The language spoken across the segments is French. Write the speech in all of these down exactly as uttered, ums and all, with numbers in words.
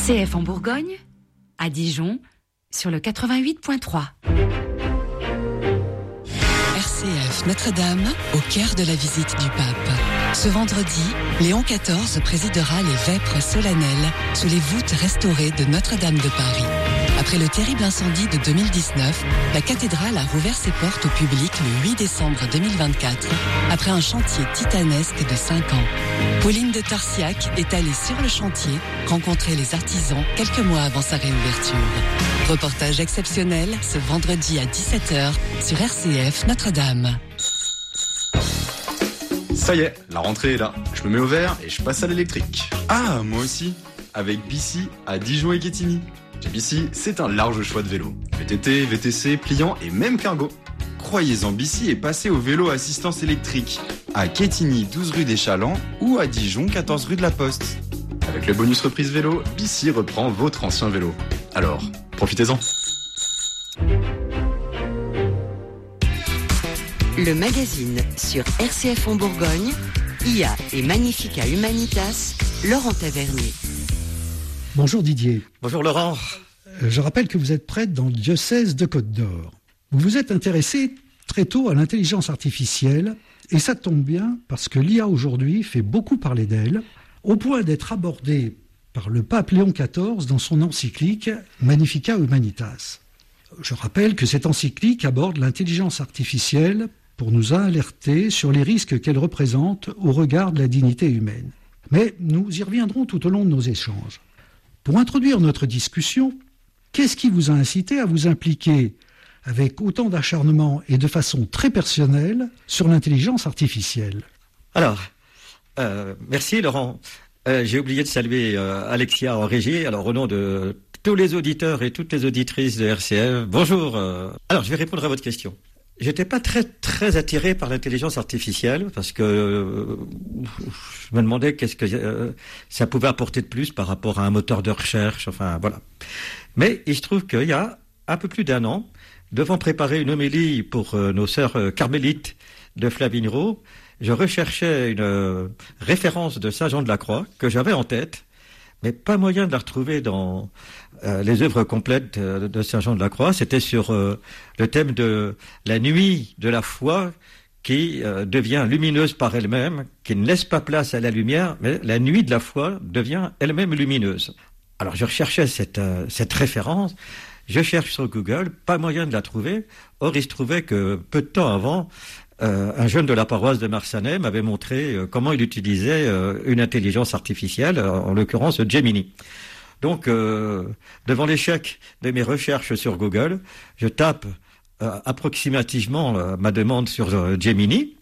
C F en Bourgogne, à Dijon, sur le quatre-vingt-huit point trois. R C F Notre-Dame, au cœur de la visite du pape. Ce vendredi, Léon quatorze présidera les vêpres solennelles sous les voûtes restaurées de Notre-Dame de Paris. Après le terrible incendie de deux mille dix-neuf, la cathédrale a rouvert ses portes au public le huit décembre deux mille vingt-quatre, après un chantier titanesque de cinq ans. Pauline de Torsiac est allée sur le chantier rencontrer les artisans quelques mois avant sa réouverture. Reportage exceptionnel ce vendredi à dix-sept heures sur R C F Notre-Dame. Ça y est, la rentrée est là. Je me mets au vert et je passe à l'électrique. Ah, moi aussi. Avec Bici à Dijon et Quetigny. Chez Bici, c'est un large choix de vélos. V T T, V T C, pliant et même cargo. Croyez-en, Bici est passé au vélo assistance électrique. À Quetigny, douze rue des Chalands ou à Dijon, quatorze rue de la Poste. Avec le bonus reprise vélo, Bici reprend votre ancien vélo. Alors, profitez-en. Le magazine sur R C F en Bourgogne, I A et Magnifica Humanitas, Laurent Tavernier. Bonjour Didier. Bonjour Laurent. Je rappelle que vous êtes prêtre dans le diocèse de Côte-d'Or. Vous vous êtes intéressé très tôt à l'intelligence artificielle et ça tombe bien parce que l'I A aujourd'hui fait beaucoup parler d'elle, au point d'être abordée par le pape Léon quatorze dans son encyclique Magnifica Humanitas. Je rappelle que cette encyclique aborde l'intelligence artificielle pour nous alerter sur les risques qu'elle représente au regard de la dignité humaine. Mais nous y reviendrons tout au long de nos échanges. Pour introduire notre discussion, qu'est-ce qui vous a incité à vous impliquer avec autant d'acharnement et de façon très personnelle sur l'intelligence artificielle ? Alors, euh, merci Laurent. Euh, j'ai oublié de saluer euh, Alexia en régie. Alors au nom de tous les auditeurs et toutes les auditrices de R C F, bonjour. Euh. Alors je vais répondre à votre question. J'étais pas très très attiré par l'intelligence artificielle parce que euh, je me demandais qu'est-ce que euh, ça pouvait apporter de plus par rapport à un moteur de recherche, enfin voilà. Mais il se trouve qu'il y a un peu plus d'un an, devant préparer une homélie pour euh, nos sœurs euh, carmélites de Flavignereau, je recherchais une euh, référence de Saint Jean de la Croix que j'avais en tête, mais pas moyen de la retrouver dans euh, les œuvres complètes de, de Saint Jean de la Croix. C'était sur euh, le thème de la nuit de la foi qui euh, devient lumineuse par elle-même, qui ne laisse pas place à la lumière, mais la nuit de la foi devient elle-même lumineuse. Alors je recherchais cette, euh, cette référence, je cherche sur Google, pas moyen de la trouver. Or il se trouvait que peu de temps avant, Euh, un jeune de la paroisse de Marsanais m'avait montré euh, comment il utilisait euh, une intelligence artificielle, euh, en l'occurrence Gemini. Donc, euh, devant l'échec de mes recherches sur Google, je tape euh, approximativement euh, ma demande sur euh, Gemini,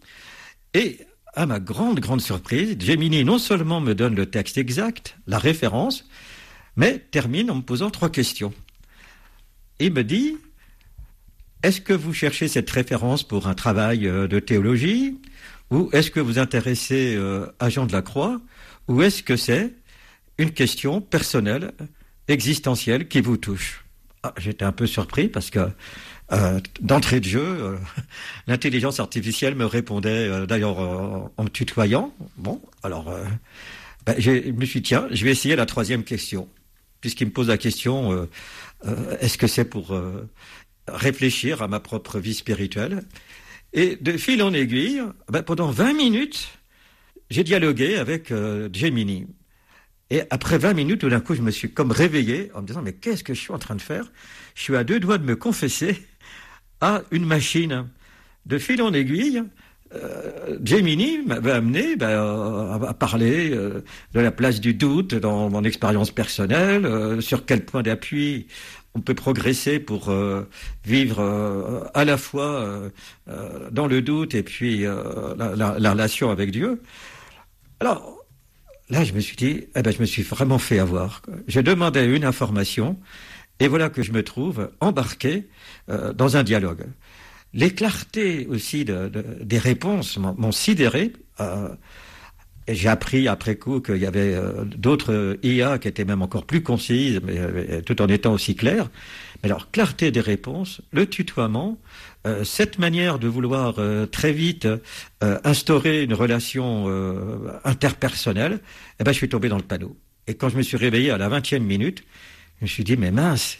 et à ma grande, grande surprise, Gemini non seulement me donne le texte exact, la référence, mais termine en me posant trois questions. Il me dit... Est-ce que vous cherchez cette référence pour un travail de théologie, ou est-ce que vous intéressez euh, à Jean de la Croix, ou est-ce que c'est une question personnelle, existentielle qui vous touche ? Ah, j'étais un peu surpris parce que euh, d'entrée de jeu, euh, l'intelligence artificielle me répondait euh, d'ailleurs euh, en me tutoyant. Bon, alors euh, ben, je me suis dit, tiens, je vais essayer la troisième question, puisqu'il me pose la question, euh, euh, est-ce que c'est pour... Euh, réfléchir à ma propre vie spirituelle. Et de fil en aiguille, ben pendant vingt minutes, j'ai dialogué avec euh, Gemini. Et après vingt minutes, tout d'un coup, je me suis comme réveillé en me disant, mais qu'est-ce que je suis en train de faire ? Je suis à deux doigts de me confesser à une machine. De fil en aiguille, euh, Gemini m'avait amené ben, à, à parler euh, de la place du doute dans mon expérience personnelle, euh, sur quel point d'appui on peut progresser pour euh, vivre euh, à la fois euh, euh, dans le doute et puis euh, la, la, la relation avec Dieu. Alors, là, je me suis dit, eh ben, je me suis vraiment fait avoir. Je demandais une information et voilà que je me trouve embarqué euh, dans un dialogue. Les clartés aussi de, de, des réponses m'ont, m'ont sidéré. Euh, Et j'ai appris après coup qu'il y avait euh, d'autres I A qui étaient même encore plus concises, mais euh, tout en étant aussi claires. Mais alors, clarté des réponses, le tutoiement, euh, cette manière de vouloir euh, très vite euh, instaurer une relation euh, interpersonnelle, eh ben, je suis tombé dans le panneau. Et quand je me suis réveillé à la vingtième minute, je me suis dit, mais mince,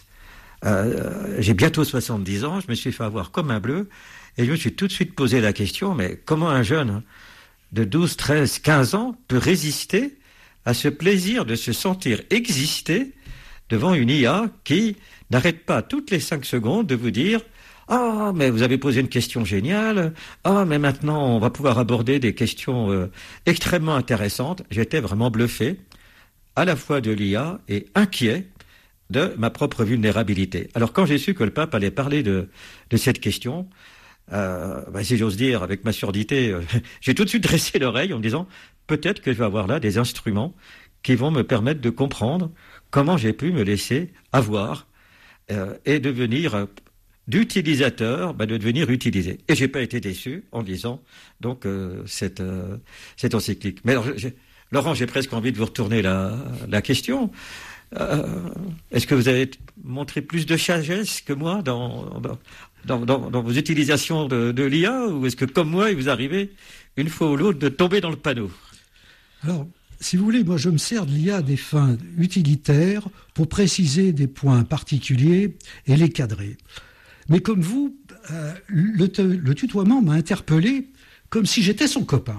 euh, j'ai bientôt soixante-dix ans, je me suis fait avoir comme un bleu, et je me suis tout de suite posé la question, mais comment un jeune de douze, treize, quinze ans peut résister à ce plaisir de se sentir exister devant une I A qui n'arrête pas toutes les cinq secondes de vous dire « Ah, mais vous avez posé une question géniale. Ah, mais maintenant, on va pouvoir aborder des questions euh, extrêmement intéressantes. » J'étais vraiment bluffé, à la fois de l'I A et inquiet de ma propre vulnérabilité. Alors, quand j'ai su que le pape allait parler de, de cette question, euh, bah, si j'ose dire, avec ma surdité, euh, j'ai tout de suite dressé l'oreille en me disant « Peut-être que je vais avoir là des instruments qui vont me permettre de comprendre comment j'ai pu me laisser avoir euh, et devenir... Euh, d'utilisateur, bah, de devenir utilisé. Et j'ai pas été déçu en lisant donc euh, cette euh, cette encyclique. Mais alors, j'ai, Laurent, j'ai presque envie de vous retourner la la question. Euh, est-ce que vous avez montré plus de sagesse que moi dans dans dans, dans, dans vos utilisations de, de l'I A, ou est-ce que comme moi, il vous arrivait une fois ou l'autre de tomber dans le panneau? Alors, si vous voulez, moi je me sers de l'I A à des fins utilitaires pour préciser des points particuliers et les cadrer. Mais comme vous, euh, le, te, le tutoiement m'a interpellé comme si j'étais son copain.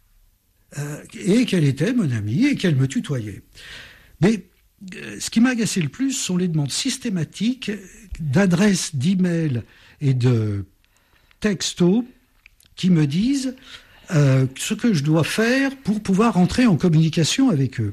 Euh, et qu'elle était mon amie et qu'elle me tutoyait. Mais euh, ce qui m'a agacé le plus sont les demandes systématiques d'adresses d'email et de textos qui me disent euh, ce que je dois faire pour pouvoir entrer en communication avec eux.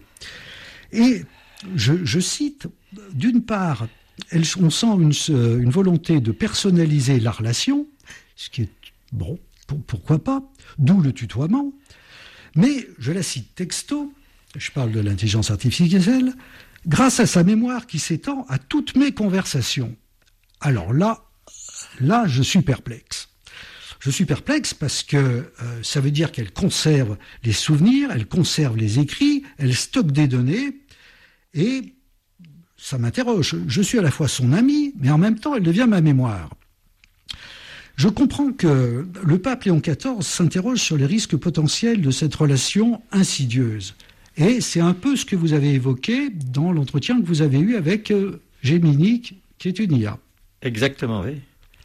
Et je, je cite, d'une part, Elle, on sent une, une volonté de personnaliser la relation, ce qui est, bon, pour, pourquoi pas, d'où le tutoiement. Mais, je la cite texto, je parle de l'intelligence artificielle, grâce à sa mémoire qui s'étend à toutes mes conversations. Alors là, là, je suis perplexe. Je suis perplexe parce que euh, ça veut dire qu'elle conserve les souvenirs, elle conserve les écrits, elle stocke des données, et ça m'interroge. Je suis à la fois son ami, mais en même temps, elle devient ma mémoire. Je comprends que le pape Léon quatorze s'interroge sur les risques potentiels de cette relation insidieuse. Et c'est un peu ce que vous avez évoqué dans l'entretien que vous avez eu avec euh, Gemini, qui est une I A. Exactement, oui.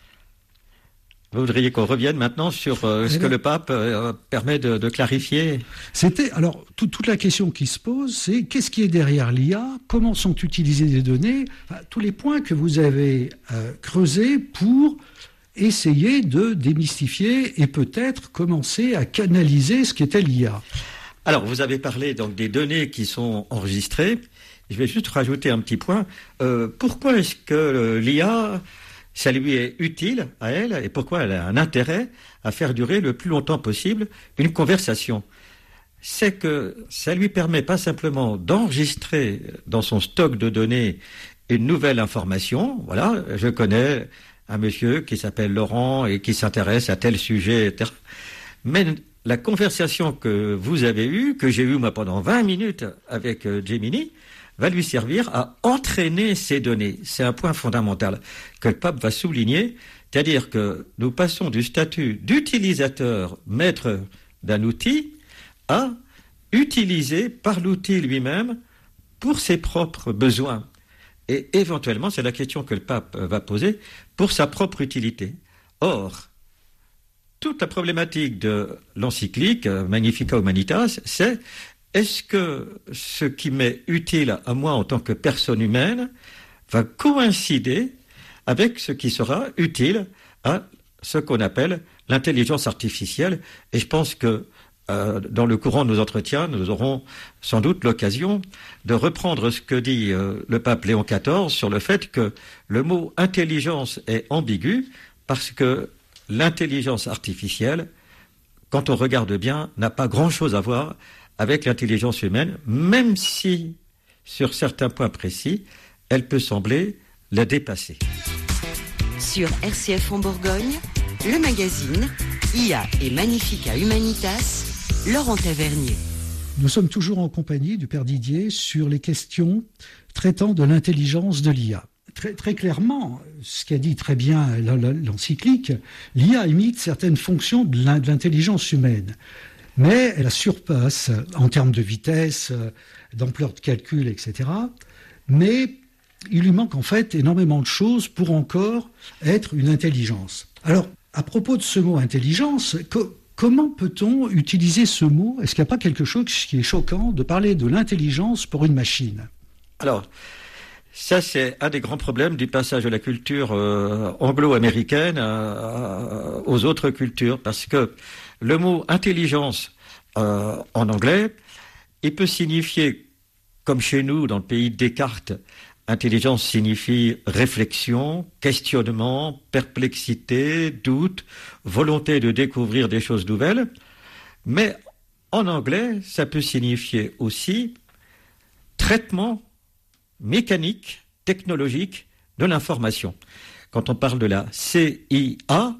Vous voudriez qu'on revienne maintenant sur euh, ce que le pape euh, permet de, de clarifier? C'était, alors, tout, toute la question qui se pose, c'est qu'est-ce qui est derrière l'I A? Comment sont utilisées les données? Enfin, tous les points que vous avez euh, creusés pour essayer de démystifier et peut-être commencer à canaliser ce qu'était l'I A. Alors, vous avez parlé donc des données qui sont enregistrées. Je vais juste rajouter un petit point. Euh, pourquoi est-ce que l'I A... ça lui est utile à elle, et pourquoi elle a un intérêt à faire durer le plus longtemps possible une conversation? C'est que ça lui permet pas simplement d'enregistrer dans son stock de données une nouvelle information. Voilà, je connais un monsieur qui s'appelle Laurent et qui s'intéresse à tel sujet, et cetera. Mais la conversation que vous avez eue, que j'ai eue moi pendant vingt minutes avec Gemini, va lui servir à entraîner ces données. C'est un point fondamental que le pape va souligner, c'est-à-dire que nous passons du statut d'utilisateur maître d'un outil à utiliser par l'outil lui-même pour ses propres besoins. Et éventuellement, c'est la question que le pape va poser, pour sa propre utilité. Or, toute la problématique de l'encyclique Magnificat Humanitas, c'est: est-ce que ce qui m'est utile à moi en tant que personne humaine va coïncider avec ce qui sera utile à ce qu'on appelle l'intelligence artificielle? Et je pense que euh, dans le courant de nos entretiens, nous aurons sans doute l'occasion de reprendre ce que dit euh, le pape Léon quatorze sur le fait que le mot intelligence est ambigu, parce que l'intelligence artificielle, quand on regarde bien, n'a pas grand-chose à voir avec l'intelligence humaine, même si, sur certains points précis, elle peut sembler la dépasser. Sur R C F en Bourgogne, le magazine I A et Magnificat Humanitas, Laurent Tavernier. Nous sommes toujours en compagnie du Père Didier sur les questions traitant de l'intelligence de l'I A. Très, très clairement, ce qu'a dit très bien l'encyclique, l'I A imite certaines fonctions de l'intelligence humaine. mais elle la surpasse en termes de vitesse, d'ampleur de calcul, et cetera. Mais il lui manque en fait énormément de choses pour encore être une intelligence. Alors, à propos de ce mot intelligence, co- comment peut-on utiliser ce mot ? Est-ce qu'il n'y a pas quelque chose qui est choquant de parler de l'intelligence pour une machine ? Alors, ça c'est un des grands problèmes du passage de la culture euh, anglo-américaine euh, aux autres cultures, parce que le mot intelligence euh, en anglais, il peut signifier, comme chez nous dans le pays de Descartes, intelligence signifie réflexion, questionnement, perplexité, doute, volonté de découvrir des choses nouvelles. Mais en anglais, ça peut signifier aussi traitement mécanique, technologique de l'information. Quand on parle de la C I A,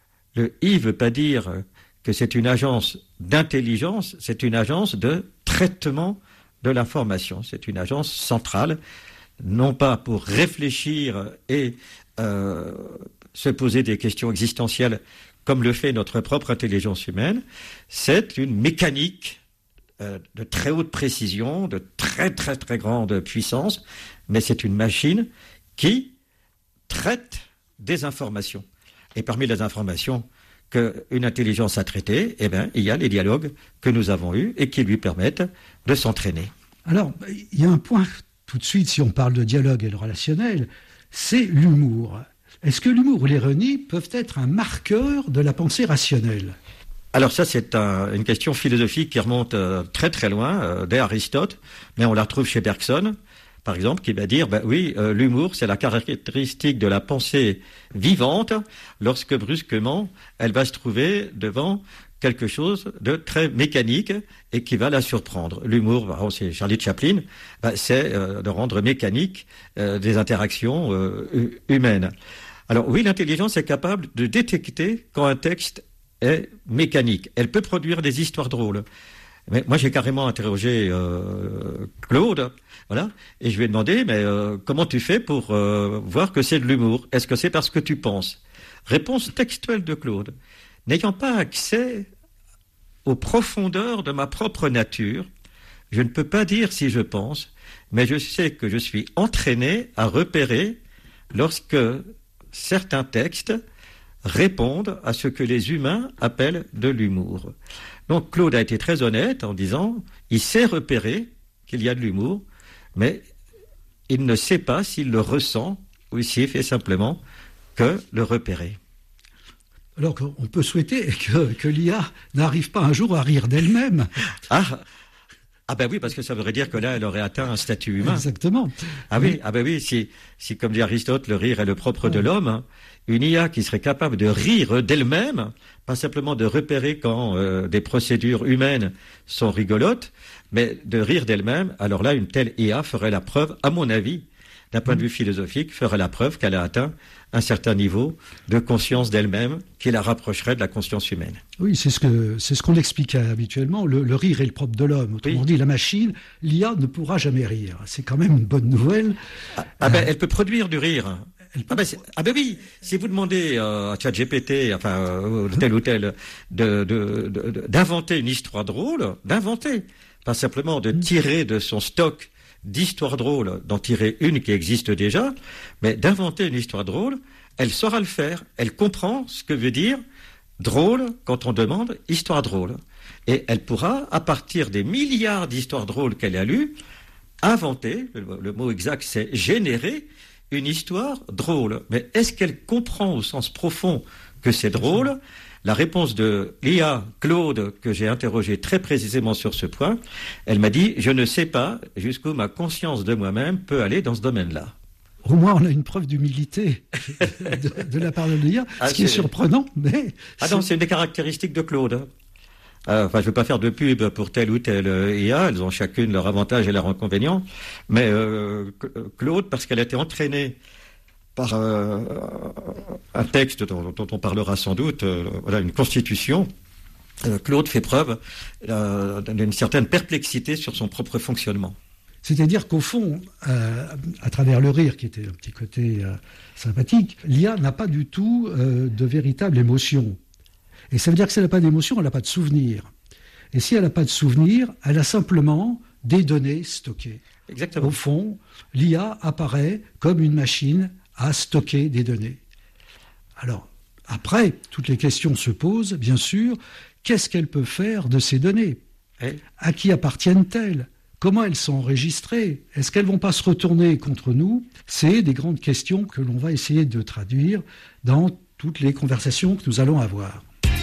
le I ne veut pas dire que c'est une agence d'intelligence, c'est une agence de traitement de l'information. C'est une agence centrale, non pas pour réfléchir et euh, se poser des questions existentielles comme le fait notre propre intelligence humaine, c'est une mécanique euh, de très haute précision, de très très très grande puissance, mais c'est une machine qui traite des informations. Et parmi les informations qu'une intelligence a traitées, eh bien, il y a les dialogues que nous avons eus et qui lui permettent de s'entraîner. Alors, il y a un point tout de suite, si on parle de dialogue et de relationnel, c'est l'humour. Est-ce que l'humour ou l'ironie peuvent être un marqueur de la pensée rationnelle ? Alors ça, c'est un, une question philosophique qui remonte euh, très très loin, euh, dès Aristote, mais on la retrouve chez Bergson, par exemple, qui va dire, ben oui, euh, l'humour, c'est la caractéristique de la pensée vivante, lorsque brusquement, elle va se trouver devant quelque chose de très mécanique et qui va la surprendre. L'humour, bah, c'est Charlie Chaplin, bah, c'est euh, de rendre mécanique euh, des interactions euh, humaines. Alors oui, l'intelligence est capable de détecter quand un texte est mécanique. Elle peut produire des histoires drôles. Mais moi, j'ai carrément interrogé euh, Claude, voilà, et je lui ai demandé, mais euh, comment tu fais pour euh, voir que c'est de l'humour ? Est-ce que c'est parce que tu penses ? Réponse textuelle de Claude. N'ayant pas accès aux profondeurs de ma propre nature, je ne peux pas dire si je pense, mais je sais que je suis entraîné à repérer lorsque certains textes répondent à ce que les humains appellent de l'humour. Donc Claude a été très honnête en disant, il sait repérer qu'il y a de l'humour, mais il ne sait pas s'il le ressent ou s'il fait simplement que le repérer. Alors qu'on peut souhaiter que, que l'I A n'arrive pas un jour à rire d'elle-même. Ah, ah ben oui, parce que ça voudrait dire que là, elle aurait atteint un statut humain. Exactement. Ah oui, ah ben oui, si, si comme dit Aristote, le rire est le propre de l'homme, hein, une I A qui serait capable de rire d'elle-même, pas simplement de repérer quand euh, des procédures humaines sont rigolotes, mais de rire d'elle-même, alors là, une telle I A ferait la preuve, à mon avis, d'un point de vue philosophique, ferait la preuve qu'elle a atteint un certain niveau de conscience d'elle-même qui la rapprocherait de la conscience humaine. Oui, c'est ce que c'est ce qu'on explique habituellement. Le, le rire est le propre de l'homme. Autrement oui. dit, la machine, l'I A ne pourra jamais rire. C'est quand même une bonne nouvelle. Ah, ah ben, euh, elle peut produire du rire. Peut... Ah, ben, ah ben oui, si vous demandez euh, à ChatGPT, enfin euh, tel ou tel, de, de, de, de, d'inventer une histoire drôle, d'inventer, pas simplement de tirer de son stock d'histoires drôles, d'en tirer une qui existe déjà, mais d'inventer une histoire drôle, elle saura le faire. Elle comprend ce que veut dire drôle quand on demande histoire drôle. Et elle pourra, à partir des milliards d'histoires drôles qu'elle a lues, inventer, le, le mot exact c'est générer, une histoire drôle. Mais est-ce qu'elle comprend au sens profond que c'est drôle ? La réponse de l'I A Claude, que j'ai interrogé très précisément sur ce point, elle m'a dit « Je ne sais pas jusqu'où ma conscience de moi-même peut aller dans ce domaine-là ». Au moins, on a une preuve d'humilité de, de la part de l'I A, ah, ce qui est, est surprenant, mais... Ah non, c'est une des caractéristiques de Claude. Euh, enfin, je ne veux pas faire de pub pour telle ou telle I A, elles ont chacune leurs avantages et leurs inconvénients, mais euh, Claude, parce qu'elle a été entraînée par euh, un texte dont, dont on parlera sans doute, euh, voilà, une constitution, euh, Claude fait preuve euh, d'une certaine perplexité sur son propre fonctionnement. C'est-à-dire qu'au fond, euh, à travers le rire, qui était un petit côté euh, sympathique, l'I A n'a pas du tout euh, de véritable émotion. Et ça veut dire que si elle n'a pas d'émotion, elle n'a pas de souvenir. Et si elle n'a pas de souvenir, elle a simplement des données stockées. Exactement. Au fond, l'I A apparaît comme une machine à stocker des données. Alors, après, toutes les questions se posent, bien sûr. Qu'est-ce qu'elle peut faire de ces données ? Oui. À qui appartiennent-elles ? Comment elles sont enregistrées ? Est-ce qu'elles ne vont pas se retourner contre nous ? C'est des grandes questions que l'on va essayer de traduire dans toutes les conversations que nous allons avoir.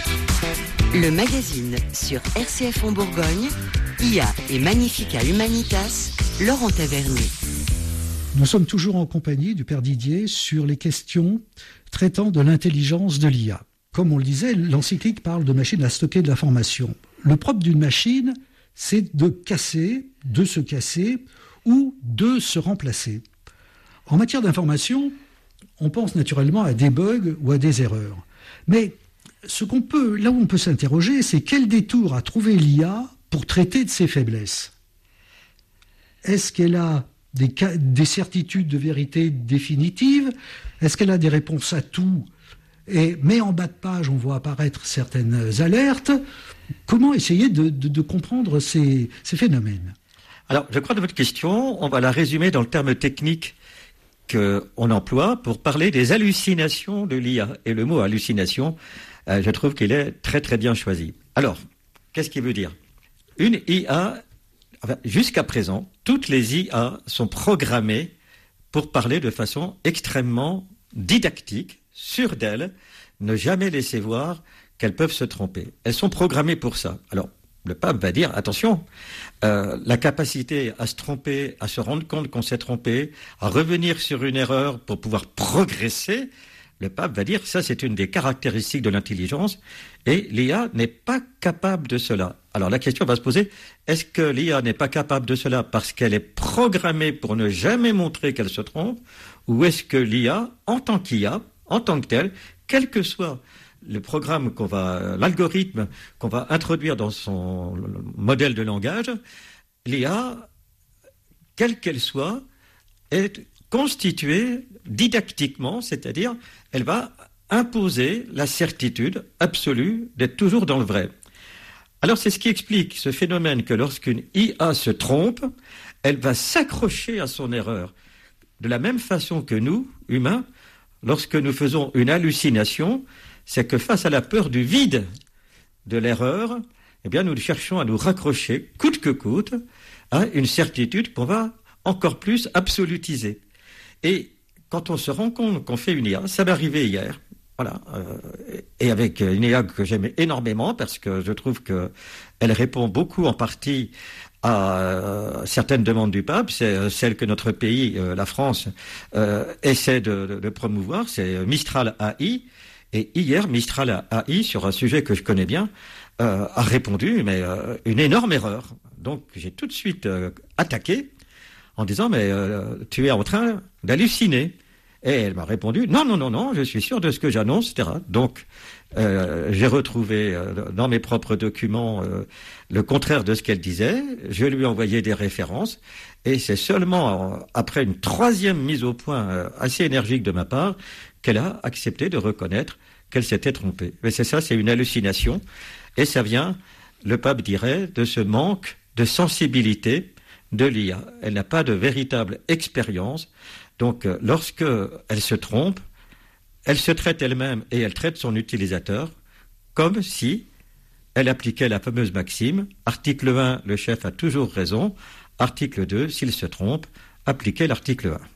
Le magazine sur R C F en Bourgogne, I A et Magnifica Humanitas, Laurent Tavernier. Nous sommes toujours en compagnie du père Didier sur les questions traitant de l'intelligence de l'I A. Comme on le disait, l'encyclique parle de machines à stocker de l'information. Le propre d'une machine, c'est de casser, de se casser ou de se remplacer. En matière d'information, on pense naturellement à des bugs ou à des erreurs. Mais ce qu'on peut, là où on peut s'interroger, c'est quel détour a trouvé l'I A pour traiter de ses faiblesses ? Est-ce qu'elle a des, cas, des certitudes de vérité définitives ? Est-ce qu'elle a des réponses à tout ? Et, mais en bas de page, on voit apparaître certaines alertes. Comment essayer de, de, de comprendre ces, ces phénomènes ? Alors, je crois que votre question, on va la résumer dans le terme technique qu'on emploie pour parler des hallucinations de l'I A. Et le mot hallucination, euh, je trouve qu'il est très très bien choisi. Alors, qu'est-ce qu'il veut dire ? Une I A, enfin, jusqu'à présent, toutes les I A sont programmées pour parler de façon extrêmement didactique, sûres d'elles, ne jamais laisser voir qu'elles peuvent se tromper. Elles sont programmées pour ça. Alors, le pape va dire, attention, euh, la capacité à se tromper, à se rendre compte qu'on s'est trompé, à revenir sur une erreur pour pouvoir progresser, le pape va dire, ça c'est une des caractéristiques de l'intelligence, et l'I A n'est pas capable de cela. Alors la question va se poser, est-ce que l'I A n'est pas capable de cela parce qu'elle est programmée pour ne jamais montrer qu'elle se trompe, ou est-ce que l'I A, en tant qu'I A, en tant que telle, quel que soit le programme qu'on va, l'algorithme qu'on va introduire dans son modèle de langage, l'I A, quelle qu'elle soit, est constituée didactiquement, c'est-à-dire elle va imposer la certitude absolue d'être toujours dans le vrai. Alors c'est ce qui explique ce phénomène que lorsqu'une I A se trompe, elle va s'accrocher à son erreur. De la même façon que nous, humains, lorsque nous faisons une hallucination, c'est que face à la peur du vide de l'erreur, eh bien nous cherchons à nous raccrocher, coûte que coûte, à une certitude qu'on va encore plus absolutiser. Et quand on se rend compte qu'on fait une I A, ça m'est arrivé hier, voilà, euh, et avec une I A que j'aime énormément parce que je trouve que elle répond beaucoup en partie à euh, certaines demandes du pape, c'est euh, celle que notre pays, euh, la France, euh, essaie de, de, de promouvoir, c'est Mistral A I. Et hier, Mistral A I, sur un sujet que je connais bien, euh, a répondu, mais euh, une énorme erreur. Donc j'ai tout de suite euh, attaqué en disant, mais euh, tu es en train d'halluciner. Et elle m'a répondu, non, non, non, non, je suis sûr de ce que j'annonce, et cetera. Donc euh, j'ai retrouvé euh, dans mes propres documents euh, le contraire de ce qu'elle disait. Je lui ai envoyé des références. Et c'est seulement euh, après une troisième mise au point euh, assez énergique de ma part qu'elle a accepté de reconnaître qu'elle s'était trompée. Mais c'est ça, c'est une hallucination. Et ça vient, le pape dirait, de ce manque de sensibilité de l'I A. Elle n'a pas de véritable expérience. Donc, euh, lorsque elle se trompe, elle se traite elle-même et elle traite son utilisateur comme si elle appliquait la fameuse maxime. Article un, le chef a toujours raison. Article deux, s'il se trompe, appliquez l'article un.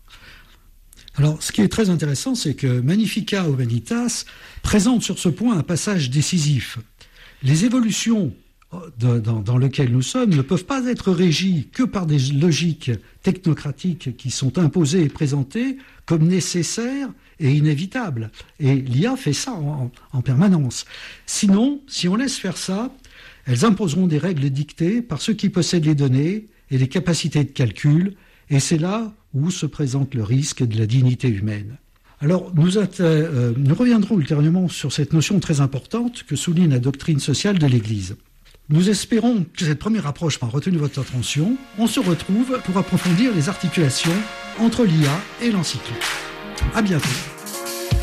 Alors, ce qui est très intéressant, c'est que Magnifica Humanitas présente sur ce point un passage décisif. Les évolutions dans, dans, dans lesquelles nous sommes ne peuvent pas être régies que par des logiques technocratiques qui sont imposées et présentées comme nécessaires et inévitables. Et l'I A fait ça en, en permanence. Sinon, si on laisse faire ça, elles imposeront des règles dictées par ceux qui possèdent les données et les capacités de calcul, et c'est là où se présente le risque de la dignité humaine. Alors, nous, euh, nous reviendrons ultérieurement sur cette notion très importante que souligne la doctrine sociale de l'Église. Nous espérons que cette première approche a retenu votre attention. On se retrouve pour approfondir les articulations entre l'I A et l'encyclique. À bientôt.